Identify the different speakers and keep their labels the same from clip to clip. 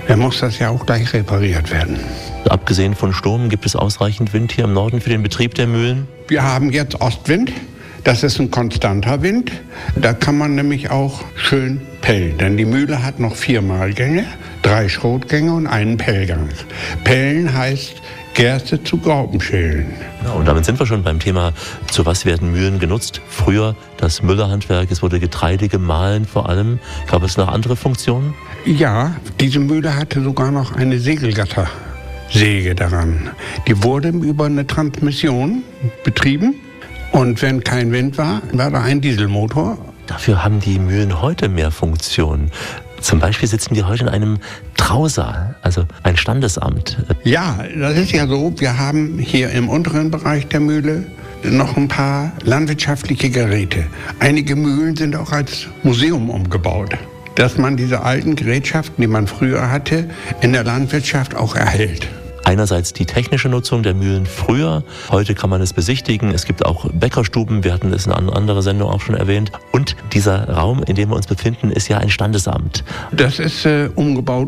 Speaker 1: dann muss das ja auch gleich repariert werden.
Speaker 2: Abgesehen von Sturm, gibt es ausreichend Wind hier im Norden für den Betrieb der Mühlen?
Speaker 1: Wir haben jetzt Ostwind. Das ist ein konstanter Wind. Da kann man nämlich auch schön pellen. Denn die Mühle hat noch 4 Mahlgänge, 3 Schrotgänge und einen Pellgang. Pellen heißt Gerste zu Graupen schälen.
Speaker 2: Ja, und damit sind wir schon beim Thema, zu was werden Mühlen genutzt? Früher das Müllerhandwerk, es wurde Getreide gemahlen vor allem. Gab es noch andere Funktionen?
Speaker 1: Ja, diese Mühle hatte sogar noch eine Segelgattersäge daran. Die wurde über eine Transmission betrieben. Und wenn kein Wind war, war da ein Dieselmotor.
Speaker 2: Dafür haben die Mühlen heute mehr Funktionen. Zum Beispiel sitzen wir heute in einem Trausaal, also ein Standesamt.
Speaker 1: Ja, das ist ja so. Wir haben hier im unteren Bereich der Mühle noch ein paar landwirtschaftliche Geräte. Einige Mühlen sind auch als Museum umgebaut, dass man diese alten Gerätschaften, die man früher hatte, in der Landwirtschaft auch erhält.
Speaker 2: Einerseits die technische Nutzung der Mühlen früher, heute kann man es besichtigen, es gibt auch Bäckerstuben, wir hatten es in einer anderen Sendung auch schon erwähnt. Und dieser Raum, in dem wir uns befinden, ist ja ein Standesamt.
Speaker 1: Das ist umgebaut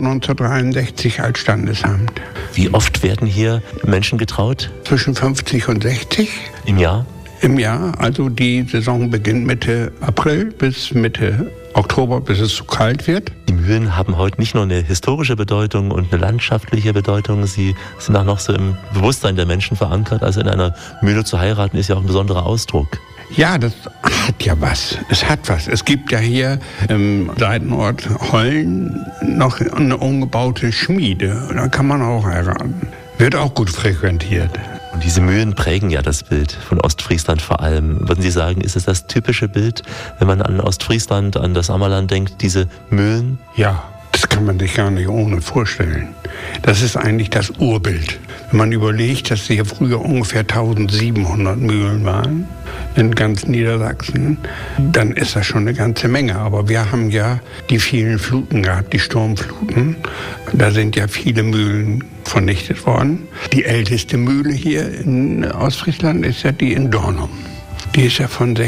Speaker 1: 1963 als Standesamt.
Speaker 2: Wie oft werden hier Menschen getraut?
Speaker 1: Zwischen 50 und 60.
Speaker 2: Im Jahr?
Speaker 1: Im Jahr, also die Saison beginnt Mitte April bis Mitte Oktober, bis es zu kalt wird.
Speaker 2: Die Mühlen haben heute nicht nur eine historische Bedeutung und eine landschaftliche Bedeutung, sie sind auch noch so im Bewusstsein der Menschen verankert. Also in einer Mühle zu heiraten ist ja auch ein besonderer Ausdruck.
Speaker 1: Ja, das hat ja was. Es hat was. Es gibt ja hier im Seitenort Hollen noch eine umgebaute Schmiede. Da kann man auch heiraten. Wird auch gut frequentiert.
Speaker 2: Und diese Mühlen prägen ja das Bild von Ostfriesland vor allem. Würden Sie sagen, ist es das typische Bild, wenn man an Ostfriesland, an das Ammerland denkt, diese Mühlen?
Speaker 1: Ja, das kann man sich gar nicht ohne vorstellen. Das ist eigentlich das Urbild. Wenn man überlegt, dass hier früher ungefähr 1700 Mühlen waren in ganz Niedersachsen, dann ist das schon eine ganze Menge. Aber wir haben ja die vielen Fluten gehabt, die Sturmfluten. Da sind ja viele Mühlen vernichtet worden. Die älteste Mühle hier in Ostfriesland ist ja die in Dornum. Die ist ja von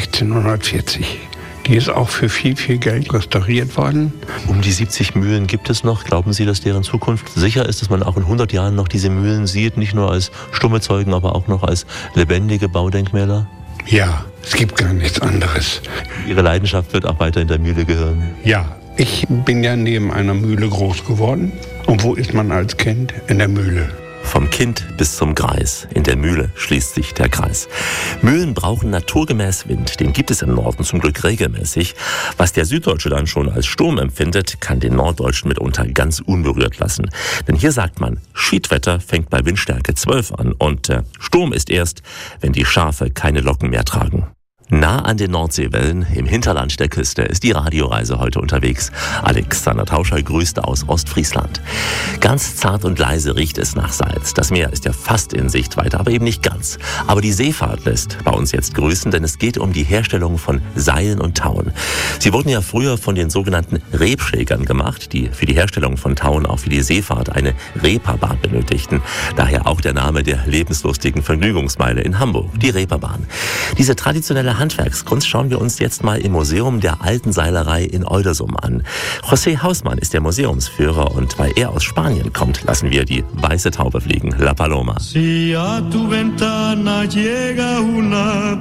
Speaker 1: 1640. Die ist auch für viel, viel Geld restauriert worden.
Speaker 2: Um die 70 Mühlen gibt es noch. Glauben Sie, dass deren Zukunft sicher ist, dass man auch in 100 Jahren noch diese Mühlen sieht, nicht nur als stumme Zeugen, aber auch noch als lebendige Baudenkmäler?
Speaker 1: Ja, es gibt gar nichts anderes.
Speaker 2: Ihre Leidenschaft wird auch weiter in der Mühle gehören?
Speaker 1: Ja, ich bin ja neben einer Mühle groß geworden. Und wo ist man als Kind? In der Mühle.
Speaker 2: Vom Kind bis zum Greis. In der Mühle schließt sich der Kreis. Mühlen brauchen naturgemäß Wind. Den gibt es im Norden zum Glück regelmäßig. Was der Süddeutsche dann schon als Sturm empfindet, kann den Norddeutschen mitunter ganz unberührt lassen. Denn hier sagt man, Schiedwetter fängt bei Windstärke 12 an. Und Sturm ist erst, wenn die Schafe keine Locken mehr tragen. Nah an den Nordseewellen, im Hinterland der Küste, ist die Radioreise heute unterwegs. Alexander Tauscher grüßt aus Ostfriesland. Ganz zart und leise riecht es nach Salz. Das Meer ist ja fast in Sichtweite, aber eben nicht ganz. Aber die Seefahrt lässt bei uns jetzt grüßen, denn es geht um die Herstellung von Seilen und Tauen. Sie wurden ja früher von den sogenannten Rebschlägern gemacht, die für die Herstellung von Tauen auch für die Seefahrt eine Reeperbahn benötigten. Daher auch der Name der lebenslustigen Vergnügungsmeile in Hamburg, die Reeperbahn. Diese traditionelle Handwerkskunst schauen wir uns jetzt mal im Museum der Alten Seilerei in Oldersum an. José Hausmann ist der Museumsführer und weil er aus Spanien kommt, lassen wir die weiße Taube fliegen, La Paloma.
Speaker 3: Si a tu ventana llega una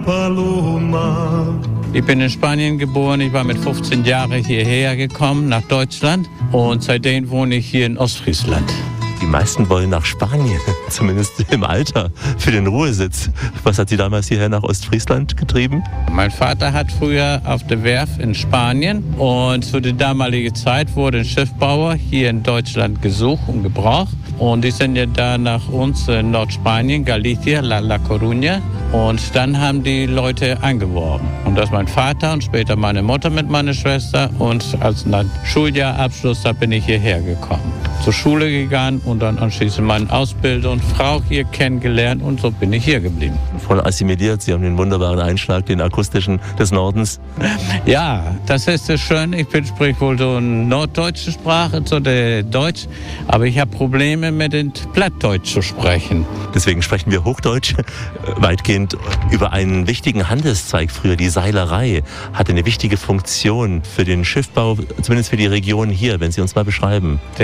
Speaker 3: paloma. Ich bin in Spanien geboren, ich war mit 15 Jahren hierher gekommen, nach Deutschland und seitdem wohne ich hier in Ostfriesland.
Speaker 2: Die meisten wollen nach Spanien, zumindest im Alter, für den Ruhesitz. Was hat Sie damals hierher nach Ostfriesland getrieben?
Speaker 3: Mein Vater hat früher auf der Werft in Spanien und zu der damaligen Zeit wurde ein Schiffbauer hier in Deutschland gesucht und gebraucht. Und die sind ja da nach uns in Nordspanien, Galicia, La Coruña. Und dann haben die Leute angeworben. Und das mein Vater und später meine Mutter mit meiner Schwester. Und als Schuljahrabschluss, da bin ich hierher gekommen. Zur Schule gegangen und dann anschließend meine Ausbildung, Frau hier kennengelernt und so bin ich hier geblieben.
Speaker 2: Voll assimiliert, Sie haben den wunderbaren Einschlag, den akustischen des Nordens.
Speaker 3: Ja, das ist so schön. Ich spreche wohl so eine norddeutsche Sprache, so der Deutsch. Aber ich habe Probleme mit dem Plattdeutsch zu sprechen.
Speaker 2: Deswegen sprechen wir Hochdeutsch weitgehend über einen wichtigen Handelszweig früher. Die Seilerei hatte eine wichtige Funktion für den Schiffbau, zumindest für die Region hier, wenn Sie uns mal beschreiben.
Speaker 3: Der Rebschläger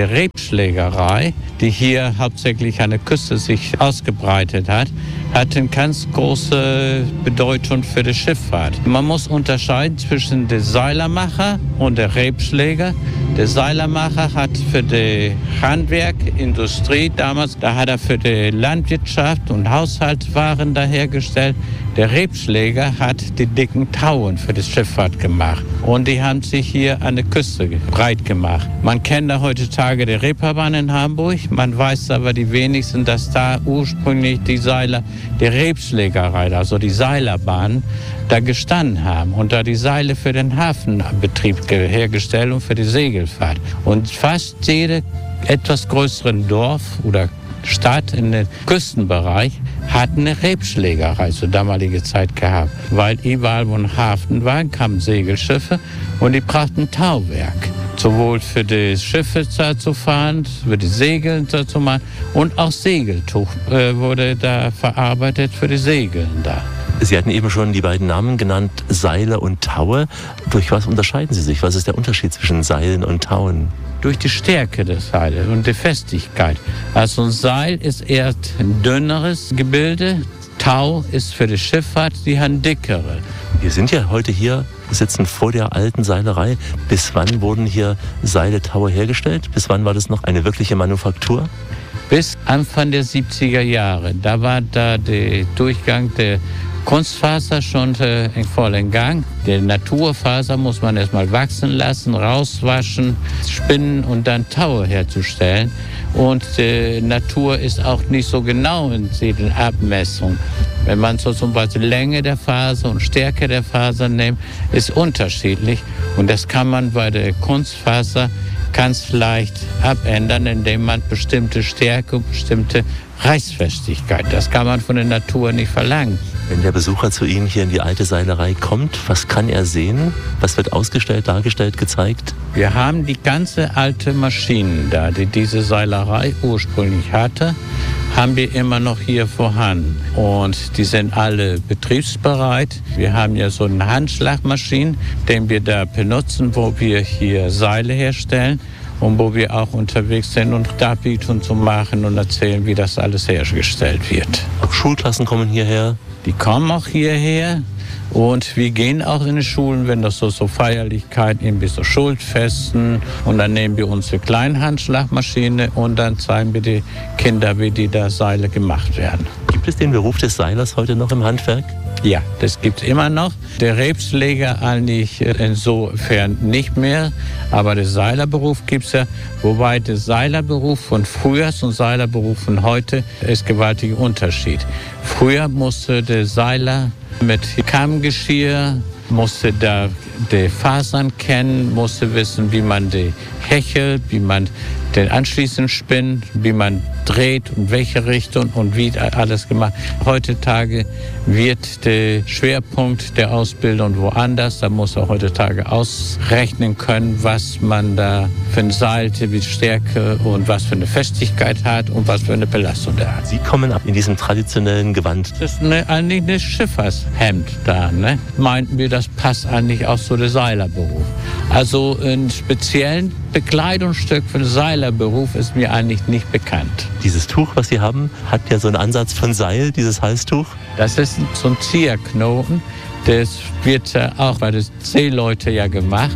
Speaker 3: Rebschlägerei, die hier hauptsächlich an der Küste sich ausgebreitet hat, hat eine ganz große Bedeutung für die Schifffahrt. Man muss unterscheiden zwischen dem Seilermacher und der Rebschläger. Der Seilermacher hat für die Handwerk, Industrie damals, da hat er für die Landwirtschaft und Haushaltswaren da hergestellt. Der Rebschläger hat die dicken Tauen für die Schifffahrt gemacht. Und die haben sich hier an der Küste breit gemacht. Man kennt da heutzutage die Reeperbahn in Hamburg. Man weiß aber die wenigsten, dass da ursprünglich die Seiler, die Rebschlägerei, also die Seilerbahnen, da gestanden haben und da die Seile für den Hafenbetrieb hergestellt und für die Segelfahrt. Und fast jede etwas größeren Dorf oder Stadt in den Küstenbereich hat eine Rebschlägerei zur damaligen Zeit gehabt. Weil überall, wo ein Hafen war, kamen Segelschiffe und die brachten Tauwerk. Sowohl für die Schiffe zu fahren, für die Segeln zu machen und auch Segeltuch wurde da verarbeitet für die Segeln da.
Speaker 2: Sie hatten eben schon die beiden Namen genannt, Seile und Taue. Durch was unterscheiden sie sich? Was ist der Unterschied zwischen Seilen und Tauen?
Speaker 3: Durch die Stärke des Seiles und die Festigkeit. Also ein Seil ist eher ein dünneres Gebilde. Tau ist für die Schifffahrt die dickere.
Speaker 2: Wir sind ja heute hier, sitzen vor der alten Seilerei. Bis wann wurden hier Seile, Taue hergestellt? Bis wann war das noch eine wirkliche Manufaktur?
Speaker 3: Bis Anfang der 70er Jahre. Da war da der Durchgang der Kunstfaser schon voll in Gang. Die Naturfaser muss man erstmal wachsen lassen, rauswaschen, spinnen und dann Taue herzustellen. Und die Natur ist auch nicht so genau in den Abmessungen. Wenn man so zum Beispiel Länge der Faser und Stärke der Faser nimmt, ist unterschiedlich. Und das kann man bei der Kunstfaser ganz leicht abändern, indem man bestimmte Stärke und bestimmte Reißfestigkeit, das kann man von der Natur nicht verlangen.
Speaker 2: Wenn der Besucher zu Ihnen hier in die alte Seilerei kommt, was kann er sehen? Was wird ausgestellt, dargestellt, gezeigt?
Speaker 3: Wir haben die ganze alte Maschinen da, die diese Seilerei ursprünglich hatte, haben wir immer noch hier vorhanden. Und die sind alle betriebsbereit. Wir haben ja so eine Handschlagmaschine, den wir da benutzen, wo wir hier Seile herstellen. Und wo wir auch unterwegs sind und Darbietungen zu machen und erzählen, wie das alles hergestellt wird.
Speaker 2: Auch Schulklassen kommen hierher?
Speaker 3: Die kommen auch hierher und wir gehen auch in die Schulen, wenn das so Feierlichkeiten, irgendwie so Schulfesten. Und dann nehmen wir unsere kleine Handschlagmaschine und dann zeigen wir die Kinder, wie die da Seile gemacht werden.
Speaker 2: Gibt es den Beruf des Seilers heute noch im Handwerk?
Speaker 3: Ja, das gibt es immer noch. Der Rebschläger eigentlich insofern nicht mehr, aber der Seilerberuf gibt es ja. Wobei der Seilerberuf von früher und Seilerberuf von heute ist gewaltiger Unterschied. Früher musste der Seiler mit Kammgeschirr, musste da die Fasern kennen, musste wissen, wie man die hechelt, wie man den anschließend spinnt, wie man dreht und welche Richtung und wie alles gemacht. Heutzutage wird der Schwerpunkt der Ausbildung woanders. Da muss er heutzutage ausrechnen können, was man da für eine Seite, wie Stärke und was für eine Festigkeit hat und was für eine Belastung er hat.
Speaker 2: Sie kommen ab in diesem traditionellen Gewand.
Speaker 3: Das ist eigentlich ein Schifffahrtshemd da. Ne? Meinten wir, das passt eigentlich auch zu dem Seilerberuf. Also ein speziellen Bekleidungsstück für den Seilerberuf ist mir eigentlich nicht bekannt.
Speaker 2: Dieses Tuch, was Sie haben, hat ja so einen Ansatz von Seil, dieses Halstuch.
Speaker 3: Das ist so ein Zierknoten. Das wird ja auch bei den Seeleuten ja gemacht.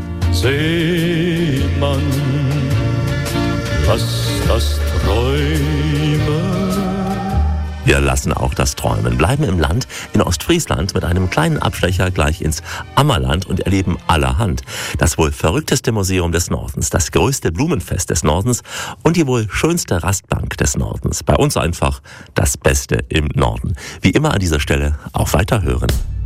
Speaker 4: Seemann, lass das träumen.
Speaker 2: Wir lassen auch das Träumen, bleiben im Land in Ostfriesland mit einem kleinen Abstecher gleich ins Ammerland und erleben allerhand. Das wohl verrückteste Museum des Nordens, das größte Blumenfest des Nordens und die wohl schönste Rastbank des Nordens. Bei uns einfach das Beste im Norden. Wie immer an dieser Stelle auch weiterhören.